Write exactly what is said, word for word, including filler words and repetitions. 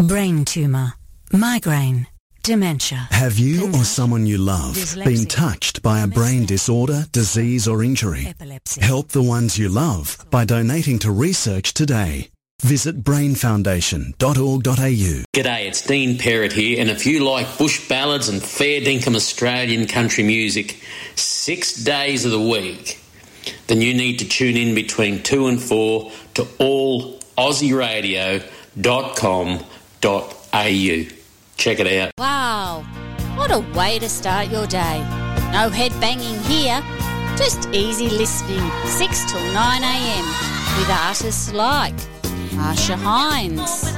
brain tumour, migraine, dementia. Have you or someone you love been touched by a brain disorder, disease or injury? Epilepsy. Help the ones you love by donating to research today. Visit brain foundation dot org dot a u. G'day, it's Dean Perrott here, and if you like bush ballads and fair dinkum Australian country music six days of the week, then you need to tune in between two and four to all aussie radio dot com dot a u. Check it out. Wow, what a way to start your day. No head banging here, just easy listening, six till nine a m with artists like Marsha Hines,